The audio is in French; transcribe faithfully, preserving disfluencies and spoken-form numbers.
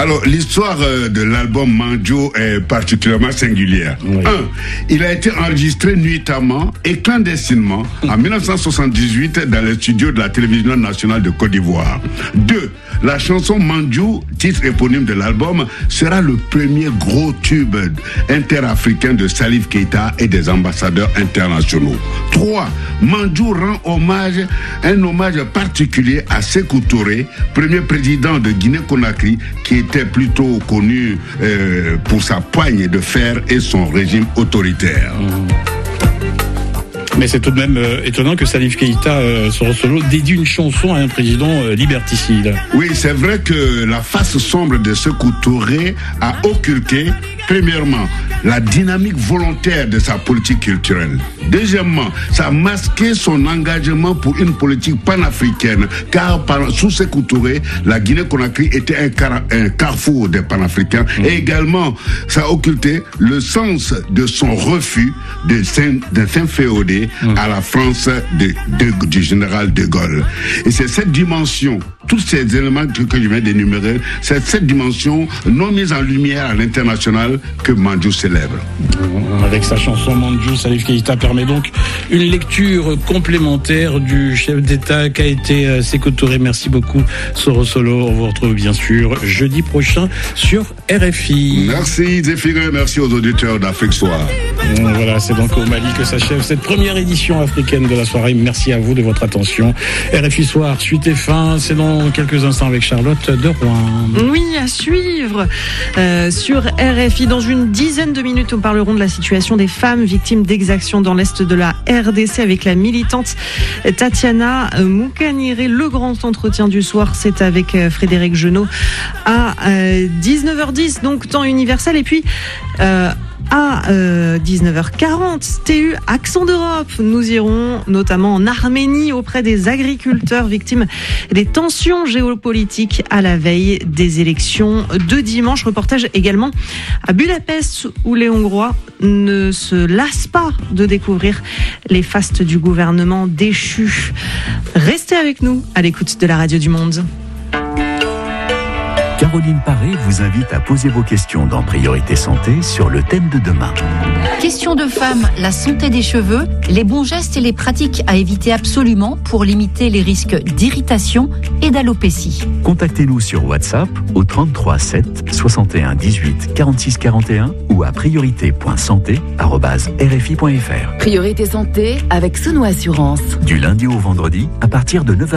Alors, l'histoire de l'album Manjo est particulièrement singulière. Oui. Un, il a été enregistré nuitamment et clandestinement en dix-neuf cent soixante-dix-huit dans les studios de la télévision nationale de Côte d'Ivoire. Deux, la chanson Manjo, titre éponyme de l'album, sera le premier gros tube interafricain de Salif Keita et des ambassadeurs internationaux. Trois, Manjo rend hommage, un hommage particulier à Sékou Touré, premier président de Guinée-Conakry, qui était plutôt connu euh, pour sa poigne de fer et son régime autoritaire. Mmh. Mais c'est tout de même euh, étonnant que Salif Keita, euh, Soro Solo, dédie une chanson à un président euh, liberticide. Oui, c'est vrai que la face sombre de Sékou Touré a occulté, premièrement, la dynamique volontaire de sa politique culturelle. Deuxièmement, ça a masqué son engagement pour une politique panafricaine, car par, sous Sékou Touré, la Guinée-Conakry était un, car, un carrefour des panafricains. Mmh. Et également, ça a occulté le sens de son refus de, de s'inféoder mmh. à la France de, de, du général de Gaulle. Et c'est cette dimension, tous ces éléments que, que je viens d'énumérer, c'est cette dimension non mise en lumière à l'international que Manjo célèbre. Avec sa chanson Manjo, Salif Keita permet donc une lecture complémentaire du chef d'État qu'a été euh, Sékou Touré. Merci beaucoup, Soro Solo. On vous retrouve bien sûr jeudi prochain sur R F I. Merci Zéphiré, merci aux auditeurs d'Afrique Soir. Voilà, c'est donc au Mali que s'achève cette première édition africaine de la soirée. Merci à vous de votre attention. R F I Soir, suite et fin, c'est dans quelques instants avec Charlotte de Rouen. Oui, à suivre euh, sur R F I. Dans une dizaine de minutes, nous parlerons de la situation des femmes victimes d'exactions dans l'Est de la R D C avec la militante Tatiana Moukaniré. Le grand entretien du soir, c'est avec Frédéric Genot à euh, dix-neuf heures dix, donc temps universel. Et puis... Euh, À euh, dix-neuf heures quarante, T U Accent d'Europe. Nous irons notamment en Arménie auprès des agriculteurs victimes des tensions géopolitiques à la veille des élections de dimanche. Reportage également à Budapest où les Hongrois ne se lassent pas de découvrir les fastes du gouvernement déchu. Restez avec nous à l'écoute de la Radio du Monde. Caroline Paré vous invite à poser vos questions dans Priorité Santé sur le thème de demain. Question de femme, la santé des cheveux, les bons gestes et les pratiques à éviter absolument pour limiter les risques d'irritation et d'alopécie. Contactez-nous sur WhatsApp au trente-trois sept soixante et un dix-huit quarante-six quarante et un ou à priorité point santé arobase r f i point f r. Priorité Santé avec Sono Assurance. Du lundi au vendredi à partir de neuf heures.